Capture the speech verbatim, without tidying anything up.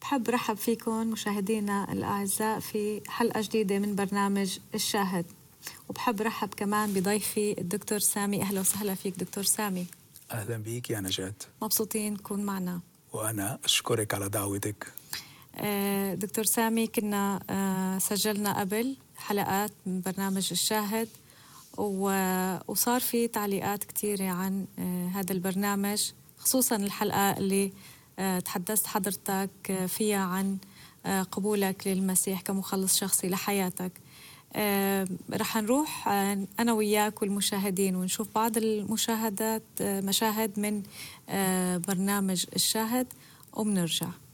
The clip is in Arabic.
بحب رحب فيكم مشاهدينا الأعزاء في حلقة جديدة من برنامج الشاهد، وبحب رحب كمان بضيفي الدكتور سامي. أهلا وسهلا فيك دكتور سامي. أهلا بيك يا نجاة. مبسوطين تكون معنا. وأنا أشكرك على دعوتك. دكتور سامي، كنا سجلنا قبل حلقات من برنامج الشاهد، وصار في تعليقات كثيرة عن هذا البرنامج، خصوصا الحلقة اللي تحدثت حضرتك فيها عن قبولك للمسيح كمخلص شخصي لحياتك. رح نروح أنا وياك والمشاهدين ونشوف بعض المشاهدات مشاهد من برنامج الشاهد وبنرجع.